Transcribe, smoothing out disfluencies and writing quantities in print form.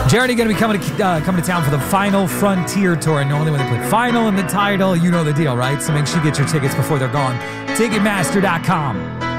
Jeremy going to be coming to town for the Final Frontier Tour. And normally when they put final in the title, you know the deal, right? So make sure you get your tickets before they're gone. Ticketmaster.com.